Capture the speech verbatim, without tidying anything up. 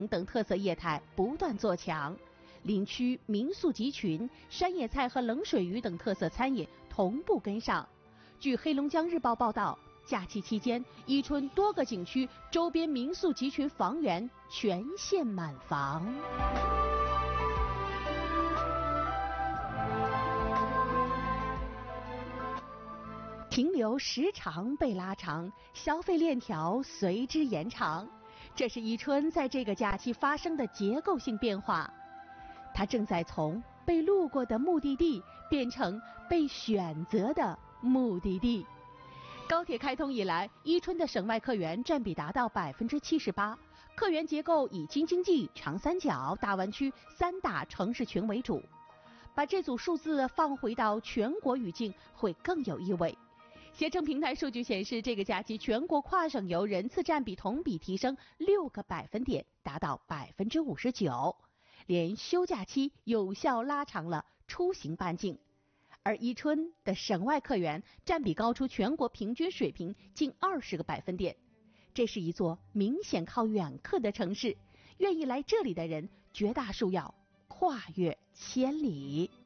等特色业态不断做强，林区民宿集群、山野菜和冷水鱼等特色餐饮同步跟上。据黑龙江日报报道，假期期间，伊春多个景区周边民宿集群房源全线满房。停留时长被拉长，消费链条随之延长，这是伊春在这个假期发生的结构性变化。它正在从被路过的目的地变成被选择的目的地。高铁开通以来，伊春的省外客源占比达到百分之七十八，客源结构以京津冀、长三角、大湾区三大城市群为主。把这组数字放回到全国语境，会更有意味。携程平台数据显示，这个假期全国跨省游人次占比同比提升六个百分点，达到百分之五十九，连休假期有效拉长了出行半径。而伊春的省外客源占比高出全国平均水平近二十个百分点，这是一座明显靠远客的城市，愿意来这里的人绝大数要跨越千里。